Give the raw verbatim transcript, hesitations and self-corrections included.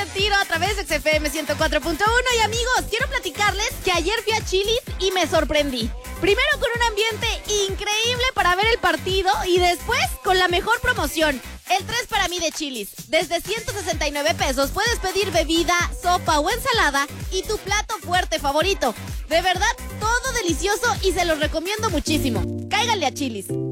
Retiro a través de X F M ciento cuatro punto uno. Y amigos, quiero platicarles que ayer fui a Chili's y me sorprendí. Primero con un ambiente increíble para ver el partido y después con la mejor promoción. El tres para mí de Chili's. Desde ciento sesenta y nueve pesos puedes pedir bebida, sopa o ensalada y tu plato fuerte favorito. De verdad, todo delicioso y se los recomiendo muchísimo. Cáiganle a Chili's.